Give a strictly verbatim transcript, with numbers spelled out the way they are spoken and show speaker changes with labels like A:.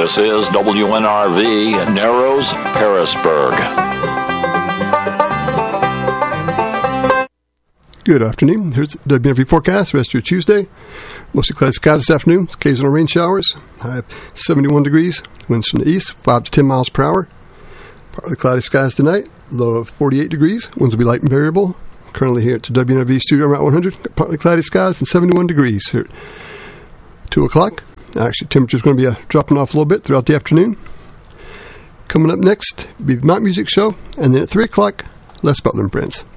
A: This is W N R V, Narrows, Harrisburg.
B: Good afternoon. Here's the W N R V forecast. Rest of your Tuesday. Mostly cloudy skies this afternoon. Occasional rain showers. High of seventy-one degrees. Winds from the east, five to ten miles per hour. Partly cloudy skies tonight. Low of forty-eight degrees. Winds will be light and variable. Currently here at the W N R V studio around one hundred. Partly cloudy skies and seventy-one degrees here at two o'clock. Actually, temperature's going to be uh, dropping off a little bit throughout the afternoon. Coming up next will be the Mount Music Show. And then at three o'clock, Les Butler and Friends.